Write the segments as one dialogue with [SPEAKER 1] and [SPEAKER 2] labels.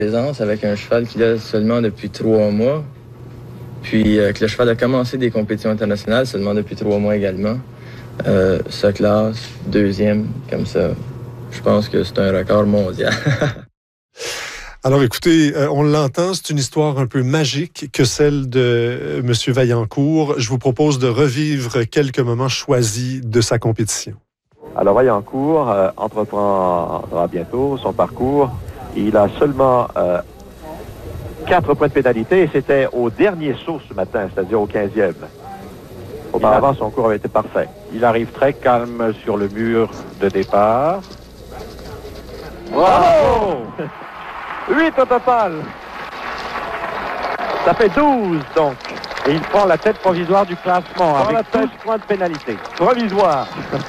[SPEAKER 1] Présence avec un cheval qu'il a seulement depuis 3 mois. Puis que le cheval a commencé des compétitions internationales seulement depuis 3 mois également. Sa classe, 2e, comme ça. Je pense que c'est un record mondial.
[SPEAKER 2] Alors écoutez, on l'entend, c'est une histoire un peu magique que celle de M. Vaillancourt. Je vous propose de revivre quelques moments choisis de sa compétition.
[SPEAKER 3] Alors Vaillancourt entreprendra bientôt son parcours. Il a seulement 4 points de pénalité et c'était au dernier saut ce matin, c'est-à-dire au 15e. Auparavant, son cours avait été parfait. Il arrive très calme sur le mur de départ. Bravo! 8 au total. Ça fait 12 donc. Et il prend la tête provisoire du classement avec 12 points de pénalité. Provisoire.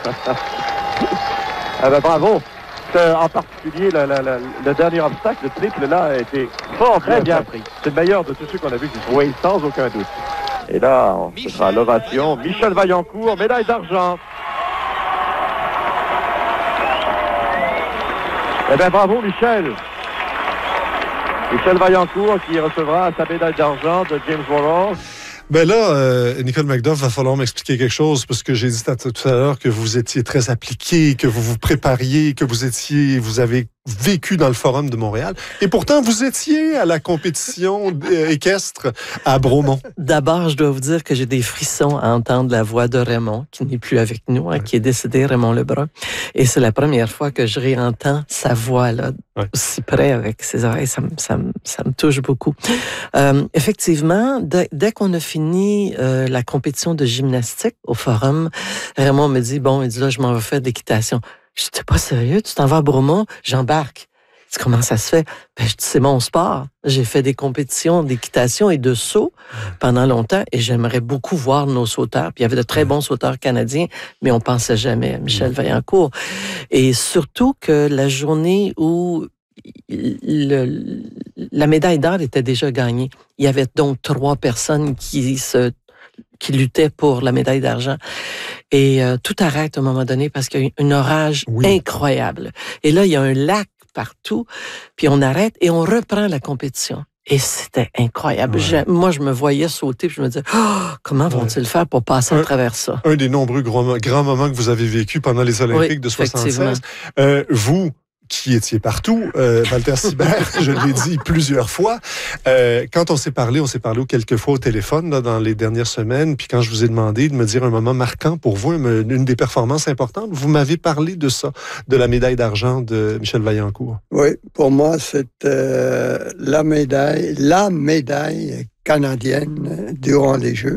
[SPEAKER 3] Ah ben, bravo. En particulier, le dernier obstacle, le triple, là, a été très bien pris. C'est le meilleur de tous ceux qu'on a vus. Oui, sans aucun doute. Et là, ce sera l'ovation. Michel Vaillancourt, médaille d'argent. Eh bien, bravo, Michel. Michel Vaillancourt qui recevra sa médaille d'argent de James Worrell.
[SPEAKER 2] Ben là, Nicole McDuff, va falloir m'expliquer quelque chose parce que j'ai dit tout à l'heure que vous étiez très appliqué, que vous vous prépariez, que vous avez vécu dans le Forum de Montréal. Et pourtant, vous étiez à la compétition équestre à Bromont.
[SPEAKER 4] D'abord, je dois vous dire que j'ai des frissons à entendre la voix de Raymond, qui n'est plus avec nous, qui est décédé, Raymond Lebrun. Et c'est la première fois que je réentends sa voix là, aussi près avec ses oreilles. Ça me touche beaucoup. Effectivement, dès qu'on a fini la compétition de gymnastique au Forum, Raymond me dit, il dit là, je m'en vais faire de l'équitation. Je dis, t'es pas sérieux? Tu t'en vas à Bromont? J'embarque. Je dis, comment ça se fait? Je dis, c'est mon sport. J'ai fait des compétitions d'équitation et de saut pendant longtemps et j'aimerais beaucoup voir nos sauteurs. Puis il y avait de très bons sauteurs canadiens, mais on pensait jamais à Michel Vaillancourt. Et surtout que la journée où la médaille d'or était déjà gagnée, il y avait donc 3 personnes qui luttaient pour la médaille d'argent. Et tout arrête à un moment donné parce qu'il y a un orage incroyable. Et là, il y a un lac partout, puis on arrête et on reprend la compétition. Et c'était incroyable. Moi, je me voyais sauter, puis je me disais, comment vont-ils faire pour passer à travers ça?
[SPEAKER 2] Un des nombreux grands moments que vous avez vécu pendant les Olympiques de 76. Vous, qui étiez partout, Walter Sibert, je l'ai dit plusieurs fois. Quand on s'est parlé quelques fois au téléphone là, dans les dernières semaines, puis quand je vous ai demandé de me dire un moment marquant pour vous, une des performances importantes, vous m'avez parlé de ça, de la médaille d'argent de Michel Vaillancourt.
[SPEAKER 5] Oui, pour moi, c'est la médaille canadienne durant les Jeux.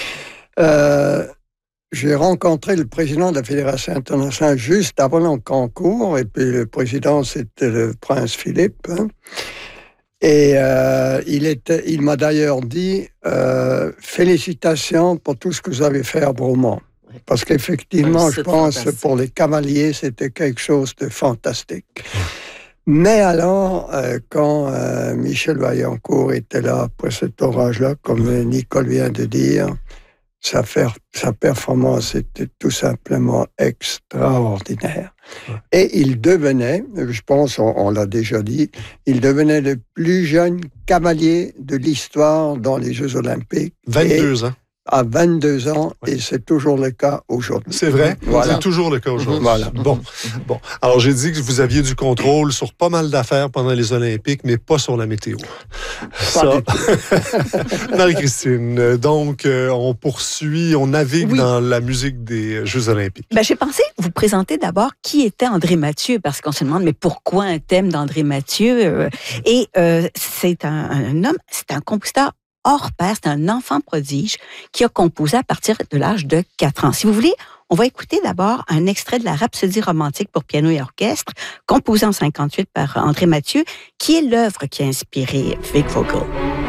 [SPEAKER 5] J'ai rencontré le président de la Fédération internationale juste avant le concours, et puis le président, c'était le prince Philippe. Et il m'a d'ailleurs dit félicitations pour tout ce que vous avez fait à Bromont. Parce qu'effectivement, je pense que pour les cavaliers, c'était quelque chose de fantastique. Mais alors, quand Michel Vaillancourt était là, après cet orage-là, comme Nicole vient de dire, sa performance était tout simplement extraordinaire. Et il devenait, je pense, on l'a déjà dit, il devenait le plus jeune cavalier de l'histoire dans les Jeux olympiques.
[SPEAKER 2] 22 ans.
[SPEAKER 5] À 22 ans, et c'est toujours le cas aujourd'hui.
[SPEAKER 2] C'est vrai?
[SPEAKER 5] Voilà.
[SPEAKER 2] C'est toujours le cas aujourd'hui.
[SPEAKER 5] Voilà.
[SPEAKER 2] Bon. Alors, j'ai dit que vous aviez du contrôle sur pas mal d'affaires pendant les Olympiques, mais pas sur la météo. Ça. Marie-Christine, donc, on poursuit, on navigue dans la musique des Jeux olympiques.
[SPEAKER 6] J'ai pensé vous présenter d'abord qui était André Mathieu, parce qu'on se demande, mais pourquoi un thème d'André Mathieu? C'est un homme, c'est un compositeur hors pair, c'est un enfant prodige qui a composé à partir de l'âge de 4 ans. Si vous voulez, on va écouter d'abord un extrait de la Rhapsodie romantique pour piano et orchestre, composée en 1958 par André Mathieu, qui est l'œuvre qui a inspiré Vic Vogel.